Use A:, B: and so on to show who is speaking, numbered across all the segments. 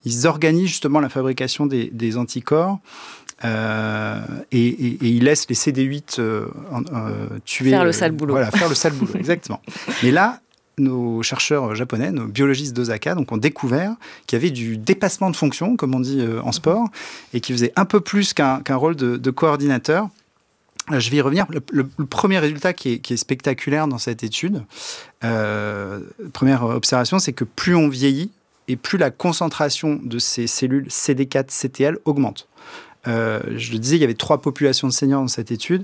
A: ils organisent justement la fabrication des anticorps et ils laissent les CD8 tuer...
B: Faire le sale boulot.
A: Voilà, faire le sale boulot, exactement. Mais là, nos chercheurs japonais, nos biologistes d'Osaka, donc, ont découvert qu'il y avait du dépassement de fonction, comme on dit en sport, et qui faisait un peu plus qu'un rôle de coordinateur. Je vais y revenir. Le premier résultat qui est spectaculaire dans cette étude, première observation, c'est que plus on vieillit et plus la concentration de ces cellules CD4-CTL augmente. Je le disais, il y avait 3 populations de seniors dans cette étude.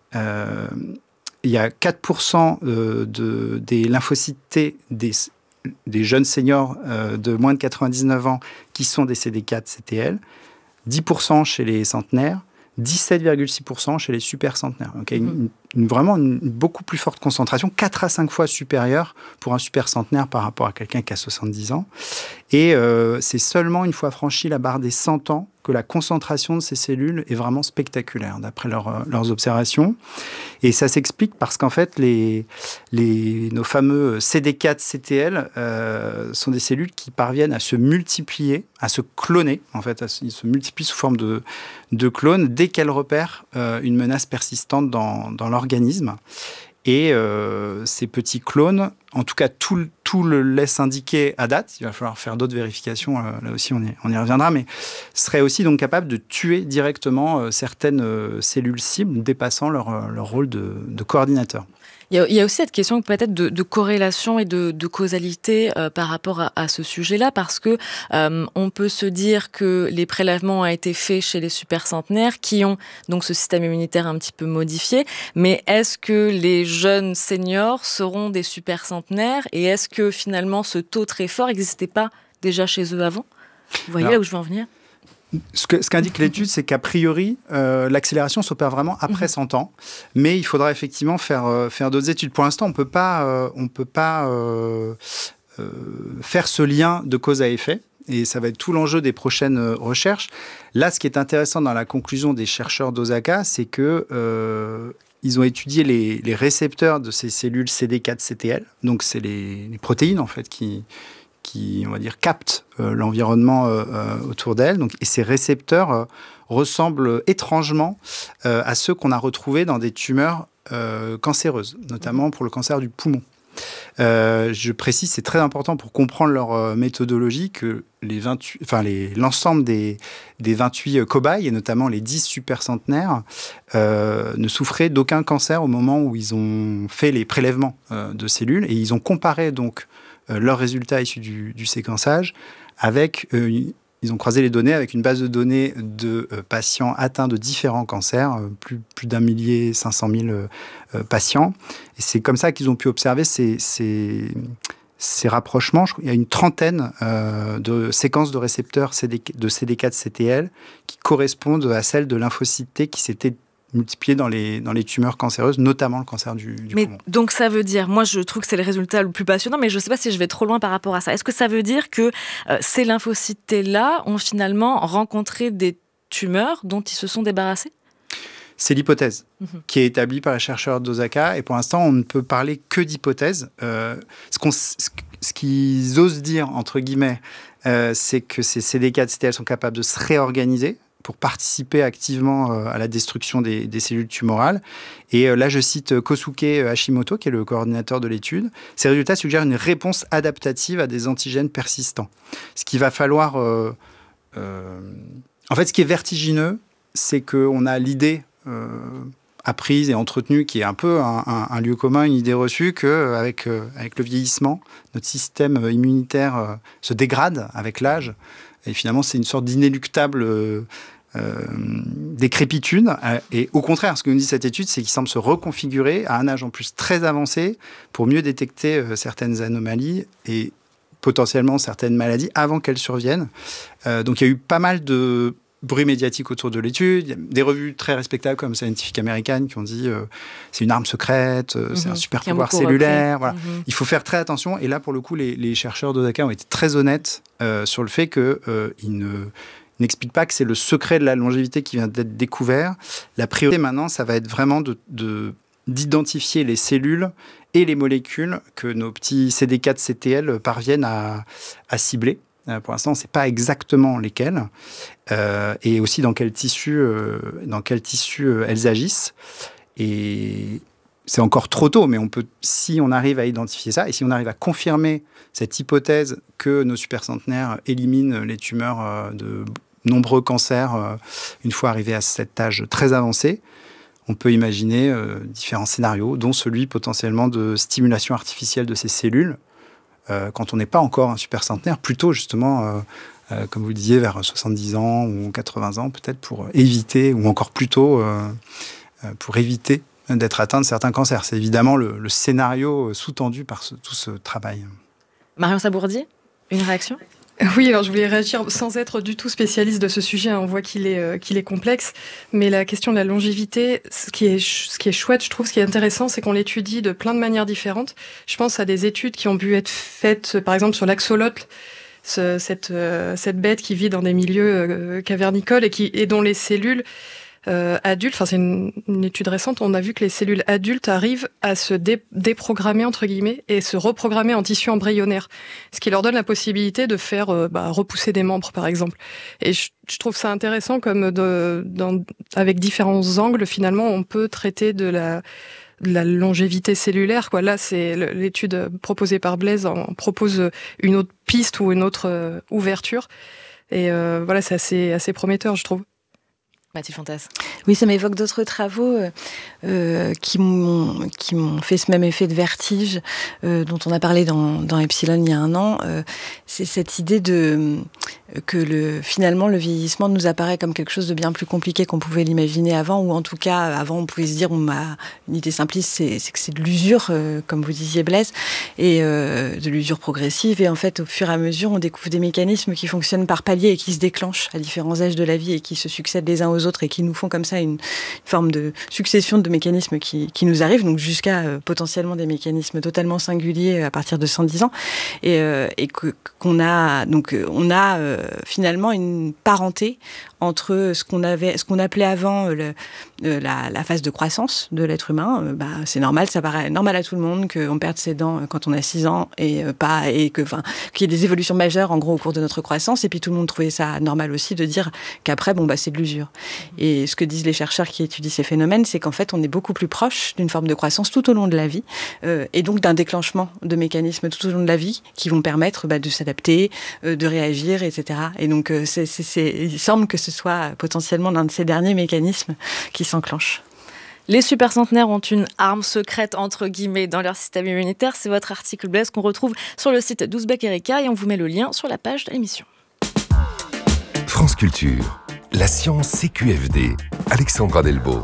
A: Il y a 4% des lymphocytes T des jeunes seniors de moins de 99 ans qui sont des CD4-CTL, 10% chez les centenaires, 17,6% chez les super centenaires. Donc, il y a vraiment une beaucoup plus forte concentration, 4 à 5 fois supérieure pour un super centenaire par rapport à quelqu'un qui a 70 ans. Et c'est seulement une fois franchi la barre des 100 ans que la concentration de ces cellules est vraiment spectaculaire, d'après leurs observations. Et ça s'explique parce qu'en fait, nos fameux CD4-CTL sont des cellules qui parviennent à se multiplier, à se cloner. En fait, ils se multiplient sous forme de clones dès qu'elles repèrent une menace persistante dans l'organisme. Et ces petits clones, en tout cas tout le laisse indiquer à date, il va falloir faire d'autres vérifications, là aussi on y reviendra, mais seraient aussi donc capables de tuer directement certaines cellules cibles dépassant leur rôle de coordinateur.
B: Il y a aussi cette question peut-être de corrélation et de causalité par rapport à ce sujet-là, parce que on peut se dire que les prélèvements ont été faits chez les super centenaires qui ont donc ce système immunitaire un petit peu modifié, mais est-ce que les jeunes seniors seront des super centenaires et est-ce que finalement ce taux très fort n'existait pas déjà chez eux avant ? Vous voyez là où je veux en venir ?
A: Ce qu'indique l'étude, c'est qu'a priori, l'accélération s'opère vraiment après 100 ans. Mais il faudra effectivement faire d'autres études. Pour l'instant, on peut pas faire ce lien de cause à effet. Et ça va être tout l'enjeu des prochaines recherches. Là, ce qui est intéressant dans la conclusion des chercheurs d'Osaka, c'est que ils ont étudié les récepteurs de ces cellules CD4-CTL. Donc, c'est les protéines, en fait, qui, on va dire, captent l'environnement autour d'elles. Et ces récepteurs ressemblent étrangement à ceux qu'on a retrouvés dans des tumeurs cancéreuses, notamment pour le cancer du poumon. Je précise, c'est très important pour comprendre leur méthodologie que l'ensemble des 28 cobayes, et notamment les 10 supercentenaires, ne souffraient d'aucun cancer au moment où ils ont fait les prélèvements de cellules. Et ils ont comparé donc leurs résultats issus du séquençage avec... ils ont croisé les données avec une base de données de patients atteints de différents cancers, plus d'1 500 000 patients. Et c'est comme ça qu'ils ont pu observer ces rapprochements. Il y a une trentaine de séquences de récepteurs de CD4-CTL qui correspondent à celles de lymphocytes T qui s'étaient multipliés dans les tumeurs cancéreuses, notamment le cancer du poumon.
B: Donc ça veut dire, moi je trouve que c'est le résultat le plus passionnant, mais je ne sais pas si je vais trop loin par rapport à ça. Est-ce que ça veut dire que ces lymphocytes T-là ont finalement rencontré des tumeurs dont ils se sont débarrassés ?
A: C'est l'hypothèse qui est établie par les chercheurs d'Osaka, et pour l'instant on ne peut parler que d'hypothèse. Ce qu'ils osent dire, entre guillemets, c'est que ces CD4-CTL sont capables de se réorganiser pour participer activement à la destruction des cellules tumorales. Et là, je cite Kosuke Hashimoto, qui est le coordinateur de l'étude. Ces résultats suggèrent une réponse adaptative à des antigènes persistants. Ce qu'il va falloir... En fait, ce qui est vertigineux, c'est qu'on a l'idée apprise et entretenue, qui est un peu un lieu commun, une idée reçue, qu'avec le vieillissement, notre système immunitaire se dégrade avec l'âge. Et finalement, c'est une sorte d'inéluctable décrépitude. Et au contraire, ce que nous dit cette étude, c'est qu'il semble se reconfigurer à un âge en plus très avancé pour mieux détecter certaines anomalies et potentiellement certaines maladies avant qu'elles surviennent. Donc il y a eu pas mal de bruit médiatique autour de l'étude. Il y a des revues très respectables comme Scientific American qui ont dit c'est une arme secrète, c'est un super pouvoir cellulaire. Voilà. Il faut faire très attention. Et là, pour le coup, les chercheurs d'Osaka ont été très honnêtes sur le fait qu'ils n'expliquent pas que c'est le secret de la longévité qui vient d'être découvert. La priorité maintenant, ça va être vraiment d'identifier les cellules et les molécules que nos petits CD4-CTL parviennent à cibler. Pour l'instant, on ne sait pas exactement lesquelles et aussi dans quel tissu elles agissent. Et c'est encore trop tôt, mais si on arrive à identifier ça et si on arrive à confirmer cette hypothèse que nos supercentenaires éliminent les tumeurs de nombreux cancers une fois arrivés à cet âge très avancé, on peut imaginer différents scénarios, dont celui potentiellement de stimulation artificielle de ces cellules quand on n'est pas encore un supercentenaire, plutôt justement, comme vous le disiez, vers 70 ans ou 80 ans, peut-être pour éviter, ou encore plus tôt, pour éviter d'être atteint de certains cancers. C'est évidemment le scénario sous-tendu par tout ce travail.
B: Marion Sabourdi, une réaction ?
C: Oui, alors je voulais réagir sans être du tout spécialiste de ce sujet. On voit qu'il est complexe, mais la question de la longévité, ce qui est chouette, je trouve, ce qui est intéressant, c'est qu'on l'étudie de plein de manières différentes. Je pense à des études qui ont pu être faites, par exemple, sur l'axolotl, cette bête qui vit dans des milieux cavernicoles et dont les cellules adultes, enfin c'est une étude récente, on a vu que les cellules adultes arrivent à se déprogrammer entre guillemets et se reprogrammer en tissu embryonnaire, ce qui leur donne la possibilité de faire repousser des membres par exemple. Et je trouve ça intéressant comme avec différents angles finalement on peut traiter de la longévité cellulaire, quoi. Là, c'est l'étude proposée par Blaise en propose une autre piste ou une autre ouverture. Et voilà, c'est assez prometteur, je trouve.
B: Mathilde Fontas.
D: Oui, ça m'évoque d'autres travaux qui m'ont fait ce même effet de vertige dont on a parlé dans Epsilon il y a un an. C'est cette idée que finalement le vieillissement nous apparaît comme quelque chose de bien plus compliqué qu'on pouvait l'imaginer avant, ou en tout cas avant on pouvait se dire une idée simpliste c'est que c'est de l'usure, comme vous disiez Blaise, et de l'usure progressive, et en fait au fur et à mesure on découvre des mécanismes qui fonctionnent par paliers et qui se déclenchent à différents âges de la vie et qui se succèdent les uns aux autres et qui nous font comme ça une forme de succession de mécanismes qui nous arrivent, donc jusqu'à potentiellement des mécanismes totalement singuliers à partir de 110 ans, et qu'on a donc on a finalement une parenté entre ce qu'on appelait avant la phase de croissance de l'être humain. C'est normal, ça paraît normal à tout le monde qu'on perde ses dents quand on a 6 ans qu'il y ait des évolutions majeures en gros au cours de notre croissance, et puis tout le monde trouvait ça normal aussi de dire qu'après c'est de l'usure. Et ce que disent les chercheurs qui étudient ces phénomènes, c'est qu'en fait on est beaucoup plus proche d'une forme de croissance tout au long de la vie, et donc d'un déclenchement de mécanismes tout au long de la vie qui vont permettre de s'adapter, de réagir, etc. Et donc il semble que ce soit potentiellement l'un de ces derniers mécanismes qui s'enclenche.
B: Les supercentenaires ont une arme secrète, entre guillemets, dans leur système immunitaire. C'est votre article Blaise qu'on retrouve sur le site d'Ouzbek Erika et on vous met le lien sur la page de l'émission.
E: France Culture, la science CQFD, Alexandra Delbo.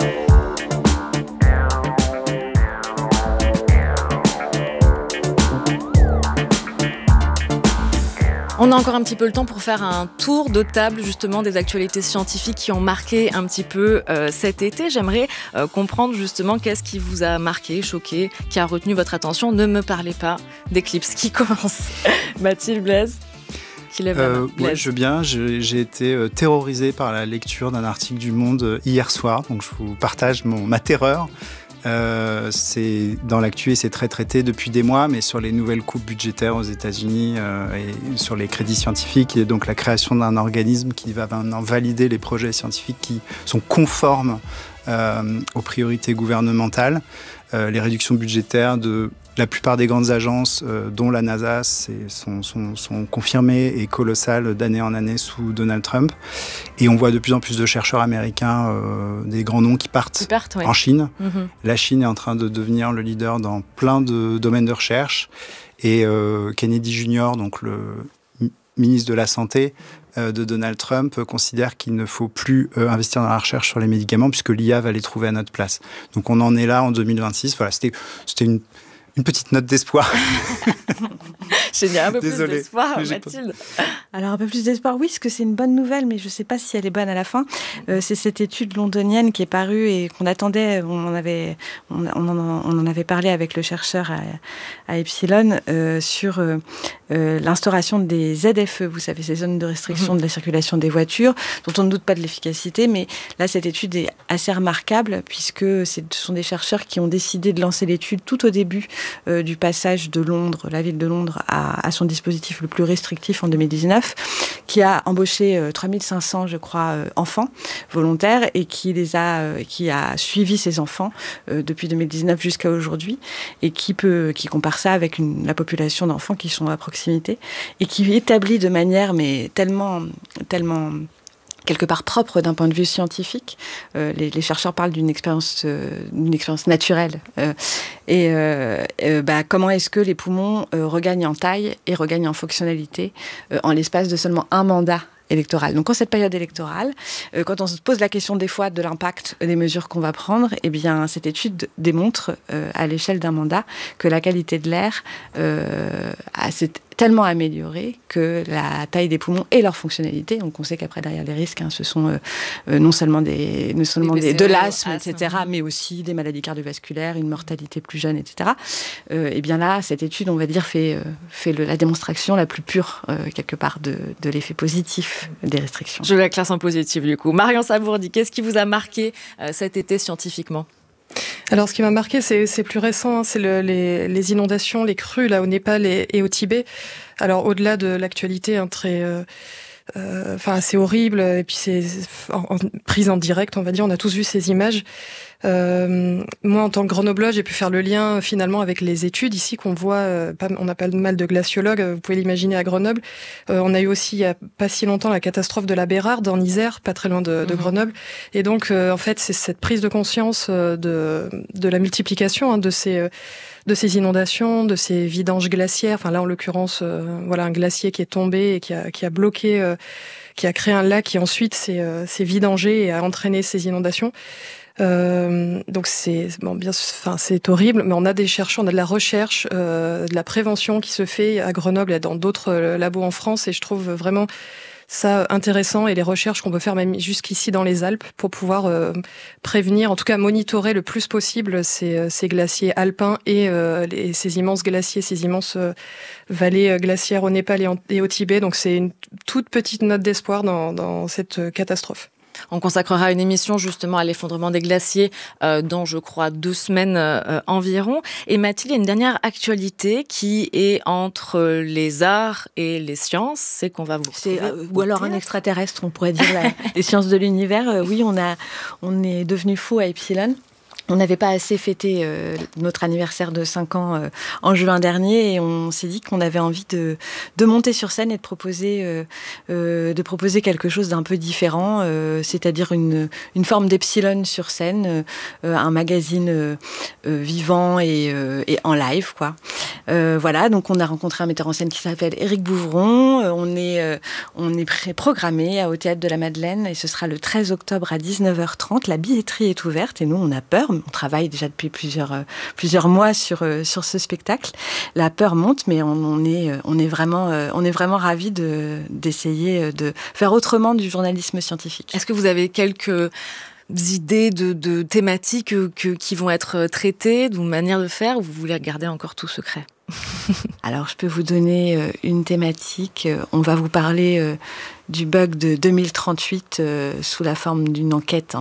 B: On a encore un petit peu le temps pour faire un tour de table justement des actualités scientifiques qui ont marqué un petit peu cet été. J'aimerais comprendre justement qu'est-ce qui vous a marqué, choqué, qui a retenu votre attention. Ne me parlez pas d'éclipse qui commence. Mathilde, Blaise qui lève la main.
A: Ouais, je veux bien. J'ai été terrorisé par la lecture d'un article du Monde hier soir. Donc je vous partage ma terreur. C'est dans l'actu et c'est très traité depuis des mois, mais sur les nouvelles coupes budgétaires aux États-Unis et sur les crédits scientifiques, et donc la création d'un organisme qui va maintenant valider les projets scientifiques qui sont conformes aux priorités gouvernementales. Les réductions budgétaires de la plupart des grandes agences, dont la NASA, sont confirmées et colossales d'année en année sous Donald Trump. Et on voit de plus en plus de chercheurs américains, des grands noms qui partent oui. En Chine. Mm-hmm. La Chine est en train de devenir le leader dans plein de domaines de recherche. Et Kennedy Jr., donc le ministre de la Santé de Donald Trump, considère qu'il ne faut plus investir dans la recherche sur les médicaments puisque l'IA va les trouver à notre place. Donc on en est là en 2026. Voilà, c'était une petite note d'espoir.
B: Génial, un peu plus d'espoir, Mathilde.
D: Alors un peu plus d'espoir, oui, parce que c'est une bonne nouvelle, mais je ne sais pas si elle est bonne à la fin. C'est cette étude londonienne qui est parue et qu'on attendait, on en avait parlé avec le chercheur à Epsilon sur l'instauration des ZFE, vous savez, ces zones de restriction de la circulation des voitures, dont on ne doute pas de l'efficacité, mais là cette étude est assez remarquable puisque ce sont des chercheurs qui ont décidé de lancer l'étude tout au début du passage de Londres, la ville de Londres, à à son dispositif le plus restrictif en 2019, qui a embauché 3500, je crois, enfants volontaires et qui a suivi ces enfants depuis 2019 jusqu'à aujourd'hui et qui compare ça avec la population d'enfants qui sont à proximité et qui établit de manière mais tellement quelque part propre d'un point de vue scientifique. Les chercheurs parlent d'une expérience naturelle. Comment est-ce que les poumons regagnent en taille et regagnent en fonctionnalité en l'espace de seulement un mandat électoral. Donc, en cette période électorale, quand on se pose la question des fois de l'impact des mesures qu'on va prendre, eh bien, cette étude démontre à l'échelle d'un mandat que la qualité de l'air s'est tellement améliorée que la taille des poumons et leur fonctionnalité, donc on sait qu'après derrière les risques, ce sont non seulement de l'asthme, etc., mais aussi des maladies cardiovasculaires, une mortalité plus jeune, etc. Et bien là, cette étude, on va dire, fait la démonstration la plus pure, quelque part, de l'effet positif des restrictions.
B: Je la classe en positif, du coup. Marion Sabourdi, qu'est-ce qui vous a marqué cet été scientifiquement ?
C: Alors, ce qui m'a marqué, c'est plus récent, c'est les inondations, les crues là au Népal et au Tibet. Alors, au-delà de l'actualité assez horrible, et puis c'est prise en direct, on va dire, on a tous vu ces images. Moi, en tant que grenobloise, j'ai pu faire le lien finalement avec les études ici qu'on voit. On n'a pas mal de glaciologues, vous pouvez l'imaginer à Grenoble. On a eu aussi, il n'y a pas si longtemps, la catastrophe de la Bérarde en Isère, pas très loin de Grenoble. Et donc, en fait, c'est cette prise de conscience de la multiplication de ces inondations, de ces vidanges glaciaires. Enfin là, en l'occurrence, un glacier qui est tombé et qui a bloqué, qui a créé un lac qui ensuite s'est vidangé et a entraîné ces inondations. Donc c'est horrible, mais on a des chercheurs, on a de la recherche, de la prévention qui se fait à Grenoble et dans d'autres labos en France, et je trouve vraiment ça intéressant, et les recherches qu'on peut faire même jusqu'ici dans les Alpes pour pouvoir prévenir, en tout cas monitorer le plus possible ces glaciers alpins et ces immenses glaciers, ces immenses vallées glaciaires au Népal et au Tibet. Donc c'est une toute petite note d'espoir dans cette catastrophe.
B: On consacrera une émission justement à l'effondrement des glaciers dans, je crois, 2 semaines environ. Et Mathilde, il y a une dernière actualité qui est entre les arts et les sciences. C'est qu'on va vous retrouver
D: ou alors un extraterrestre, on pourrait dire, les sciences de l'univers. Oui, on est devenu fou à Epsilon. On n'avait pas assez fêté notre anniversaire de 5 ans en juin dernier, et on s'est dit qu'on avait envie de monter sur scène et de proposer quelque chose d'un peu différent, c'est-à-dire une forme d'Epsilon sur scène, un magazine vivant et en live, quoi. Voilà, donc on a rencontré un metteur en scène qui s'appelle Éric Bouvron. On est programmé au Théâtre de la Madeleine, et ce sera le 13 octobre à 19h30. La billetterie est ouverte et nous, on a peur. On travaille déjà depuis plusieurs mois sur ce spectacle. La peur monte, mais on est vraiment ravis d'essayer de faire autrement du journalisme scientifique.
B: Est-ce que vous avez quelques idées de thématiques qui vont être traitées, d'une manière de faire, ou vous voulez garder encore tout secret ?
D: Alors, je peux vous donner une thématique. On va vous parler du bug de 2038 sous la forme d'une enquête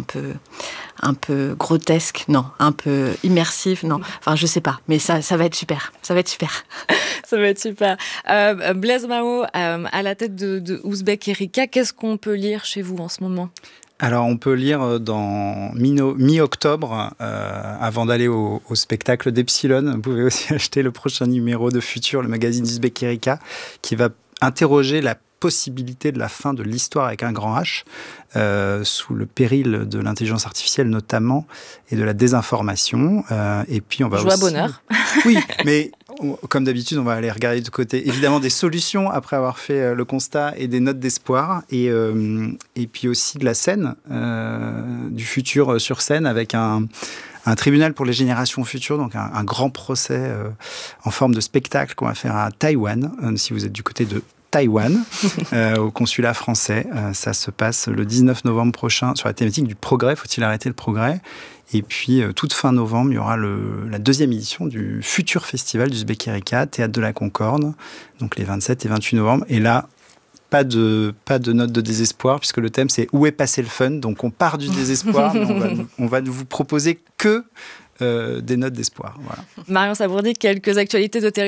D: un peu grotesque, non, un peu immersive, non. Enfin, je sais pas, mais ça va être super. Ça va être super.
B: Ça va être super. Blaise Mao, à la tête de Ouzbek Erika, qu'est-ce qu'on peut lire chez vous en ce moment ?
A: Alors, on peut lire dans mi-octobre, avant d'aller au spectacle d'Epsilon. Vous pouvez aussi acheter le prochain numéro de Futur, le magazine d'Ouzbek Erika, qui va interroger la possibilité de la fin de l'histoire avec un grand H, sous le péril de l'intelligence artificielle notamment, et de la désinformation. Et puis on va
B: Joie bonheur.
A: Oui, mais comme d'habitude, on va aller regarder de côté, évidemment, des solutions après avoir fait le constat, et des notes d'espoir, et puis aussi de la scène, du futur sur scène, avec un tribunal pour les générations futures, donc un grand procès en forme de spectacle qu'on va faire à Taïwan, si vous êtes du côté de Taïwan, au consulat français. Ça se passe le 19 novembre prochain sur la thématique du progrès. Faut-il arrêter le progrès ? Et puis, toute fin novembre, il y aura la 2e édition du futur festival d'Ouzbek Erika, Théâtre de la Concorde, donc les 27 et 28 novembre. Et là, pas de note de désespoir, puisque le thème, c'est « Où est passé le fun ?» Donc, on part du désespoir, mais on va vous proposer que des notes d'espoir. Voilà.
B: Marion Sabourdi, quelques actualités de Territoire des Sciences ?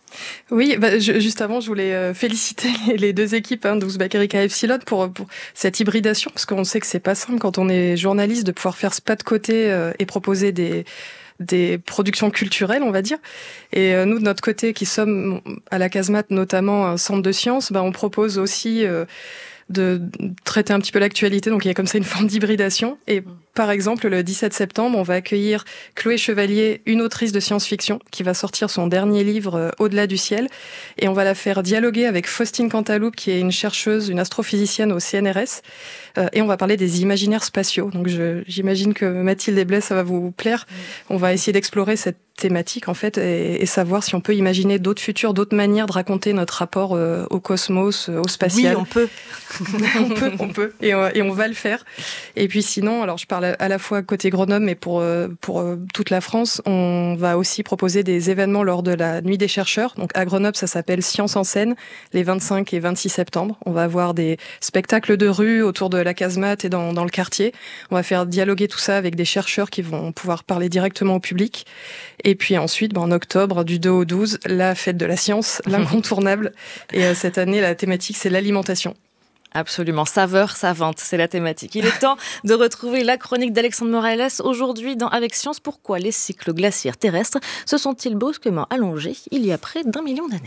C: Oui, juste avant, je voulais féliciter les deux équipes d'Ouzbek Erika et Epsilon pour cette hybridation, parce qu'on sait que c'est pas simple quand on est journaliste de pouvoir faire ce pas de côté et proposer des productions culturelles, on va dire. Et nous, de notre côté, qui sommes à la Casemate notamment un centre de sciences, on propose aussi de traiter un petit peu l'actualité. Donc il y a comme ça une forme d'hybridation. Et par exemple, le 17 septembre, on va accueillir Chloé Chevalier, une autrice de science-fiction, qui va sortir son dernier livre, Au-delà du ciel. Et on va la faire dialoguer avec Faustine Cantaloupe, qui est une chercheuse, une astrophysicienne au CNRS. Et on va parler des imaginaires spatiaux. Donc j'imagine que Mathilde et Blaise, ça va vous plaire. On va essayer d'explorer cette thématique en fait et savoir si on peut imaginer d'autres futurs, d'autres manières de raconter notre rapport au cosmos, au spatial.
D: Oui, on peut.
C: on peut et on va le faire. Et puis sinon, alors je parle à la fois côté Grenoble mais pour toute la France, on va aussi proposer des événements lors de la Nuit des chercheurs. Donc à Grenoble, ça s'appelle Science en scène, les 25 et 26 septembre. On va avoir des spectacles de rue autour de la Casemate et dans le quartier. On va faire dialoguer tout ça avec des chercheurs qui vont pouvoir parler directement au public. Et puis ensuite, en octobre, du 2 au 12, la fête de la science, l'incontournable. Et cette année, la thématique, c'est l'alimentation.
B: Absolument, saveur savante, c'est la thématique. Il est temps de retrouver la chronique d'Alexandre Morales. Aujourd'hui, dans Avec Science, pourquoi les cycles glaciaires terrestres se sont-ils brusquement allongés il y a près d'1 million d'années ?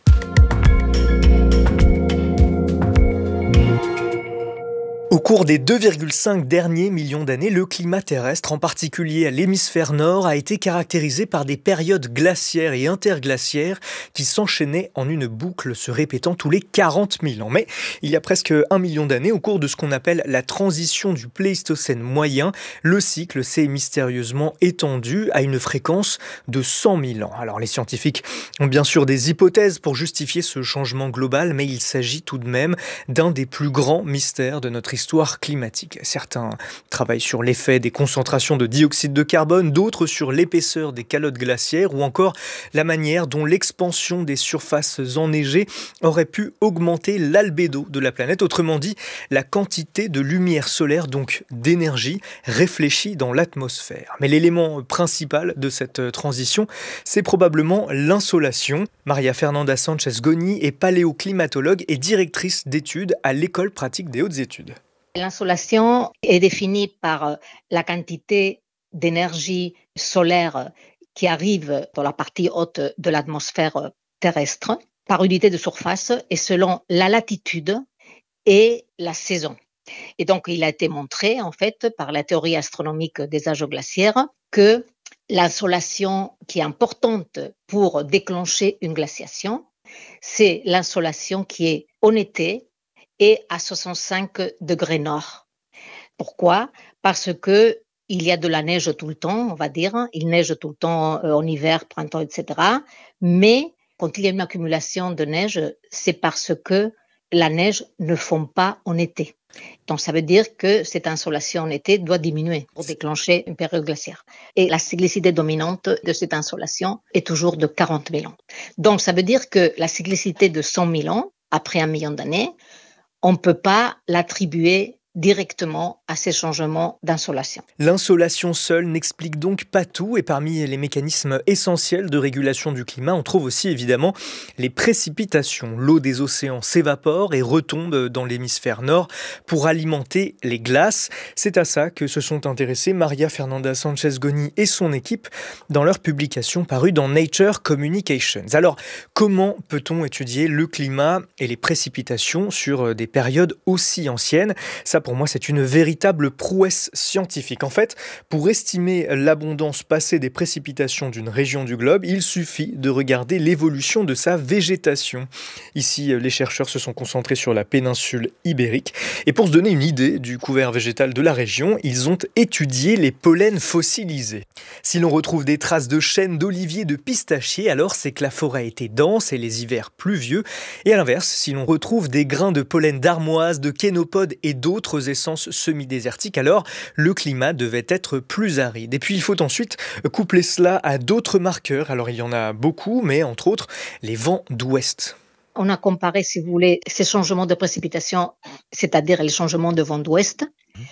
F: Au cours des 2,5 derniers millions d'années, le climat terrestre, en particulier à l'hémisphère nord, a été caractérisé par des périodes glaciaires et interglaciaires qui s'enchaînaient en une boucle se répétant tous les 40 000 ans. Mais il y a presque 1 million d'années, au cours de ce qu'on appelle la transition du Pléistocène moyen, le cycle s'est mystérieusement étendu à une fréquence de 100 000 ans. Alors les scientifiques ont bien sûr des hypothèses pour justifier ce changement global, mais il s'agit tout de même d'un des plus grands mystères de notre histoire climatique. Certains travaillent sur l'effet des concentrations de dioxyde de carbone, d'autres sur l'épaisseur des calottes glaciaires ou encore la manière dont l'expansion des surfaces enneigées aurait pu augmenter l'albédo de la planète, autrement dit la quantité de lumière solaire, donc d'énergie, réfléchie dans l'atmosphère. Mais l'élément principal de cette transition, c'est probablement l'insolation. Maria Fernanda Sanchez Goni est paléoclimatologue et directrice d'études à l'École pratique des hautes études.
G: L'insolation est définie par la quantité d'énergie solaire qui arrive dans la partie haute de l'atmosphère terrestre par unité de surface et selon la latitude et la saison. Et donc, il a été montré, en fait, par la théorie astronomique des âges glaciaires que l'insolation qui est importante pour déclencher une glaciation, c'est l'insolation qui est en été et à 65 degrés nord. Pourquoi ? Parce que il y a de la neige tout le temps, on va dire. Il neige tout le temps en hiver, printemps, etc. Mais quand il y a une accumulation de neige, c'est parce que la neige ne fond pas en été. Donc ça veut dire que cette insolation en été doit diminuer pour déclencher une période glaciaire. Et la cyclicité dominante de cette insolation est toujours de 40 000 ans. Donc ça veut dire que la cyclicité de 100 000 ans, après 1 million d'années, on ne peut pas l'attribuer directement à ces changements d'insolation.
F: L'insolation seule n'explique donc pas tout et parmi les mécanismes essentiels de régulation du climat, on trouve aussi évidemment les précipitations. L'eau des océans s'évapore et retombe dans l'hémisphère nord pour alimenter les glaces. C'est à ça que se sont intéressés Maria Fernanda Sanchez Goni et son équipe dans leur publication parue dans Nature Communications. Alors, comment peut-on étudier le climat et les précipitations sur des périodes aussi anciennes ? Ça, pour moi, c'est une véritable prouesse scientifique. En fait, pour estimer l'abondance passée des précipitations d'une région du globe, il suffit de regarder l'évolution de sa végétation. Ici, les chercheurs se sont concentrés sur la péninsule ibérique. Et pour se donner une idée du couvert végétal de la région, ils ont étudié les pollens fossilisés. Si l'on retrouve des traces de chênes, d'oliviers, de pistachiers, alors c'est que la forêt était dense et les hivers pluvieux. Et à l'inverse, si l'on retrouve des grains de pollen d'armoise, de kénopodes et d'autres essences semi-désertiques, alors le climat devait être plus aride. Et puis il faut ensuite coupler cela à d'autres marqueurs. Alors il y en a beaucoup, mais entre autres les vents d'ouest.
G: On a comparé, si vous voulez, ces changements de précipitation, c'est-à-dire les changements de vent d'ouest,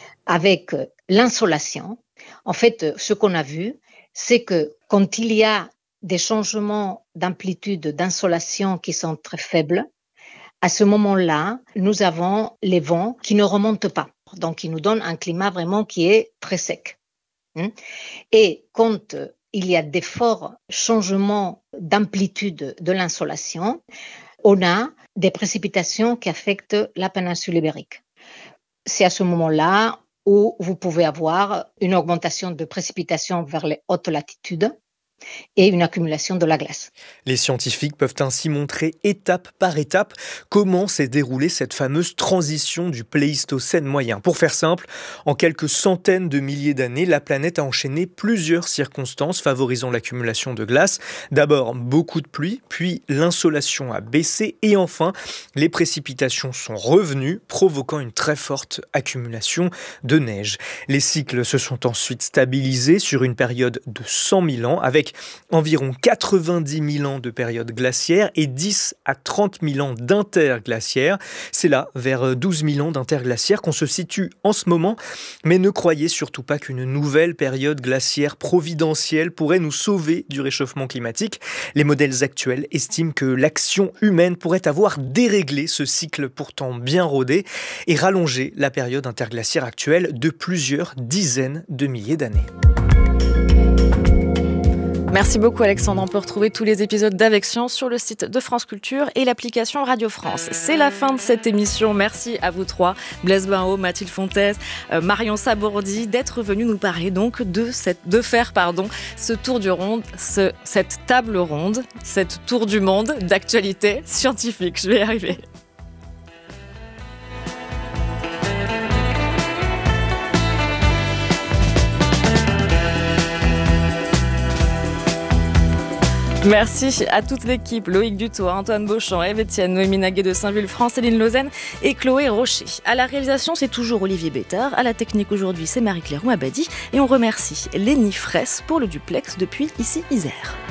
G: avec l'insolation. En fait, ce qu'on a vu, c'est que quand il y a des changements d'amplitude d'insolation qui sont très faibles, à ce moment-là, nous avons les vents qui ne remontent pas. Donc, ils nous donnent un climat vraiment qui est très sec. Et quand il y a des forts changements d'amplitude de l'insolation, on a des précipitations qui affectent la péninsule ibérique. C'est à ce moment-là où vous pouvez avoir une augmentation de précipitations vers les hautes latitudes et une accumulation de la glace.
F: Les scientifiques peuvent ainsi montrer étape par étape comment s'est déroulée cette fameuse transition du Pléistocène moyen. Pour faire simple, en quelques centaines de milliers d'années, la planète a enchaîné plusieurs circonstances favorisant l'accumulation de glace. D'abord, beaucoup de pluie, puis l'insolation a baissé et enfin, les précipitations sont revenues, provoquant une très forte accumulation de neige. Les cycles se sont ensuite stabilisés sur une période de 100 000 ans avec environ 90 000 ans de période glaciaire et 10 à 30 000 ans d'interglaciaire. C'est là, vers 12 000 ans d'interglaciaire, qu'on se situe en ce moment. Mais ne croyez surtout pas qu'une nouvelle période glaciaire providentielle pourrait nous sauver du réchauffement climatique. Les modèles actuels estiment que l'action humaine pourrait avoir déréglé ce cycle pourtant bien rodé et rallonger la période interglaciaire actuelle de plusieurs dizaines de milliers d'années.
B: Merci beaucoup Alexandre, on peut retrouver tous les épisodes d'Avec Science sur le site de France Culture et l'application Radio France. C'est la fin de cette émission, merci à vous trois, Blaise Benhaud, Mathilde Fontaise, Marion Sabourdi, d'être venus nous parler donc de faire ce tour du monde, cette table ronde, cette tour du monde d'actualité scientifique. Je vais y arriver. Merci à toute l'équipe, Loïc Dutoit, Antoine Beauchamp, Eve Etienne, Noémie Naguet de Saint-Vulfranc, Céline Lausanne et Chloé Rocher. À la réalisation, c'est toujours Olivier Bétard. À la technique aujourd'hui, c'est Marie-Claire Ouabadi. Et on remercie Lénie Fraisse pour le duplex depuis ici Isère.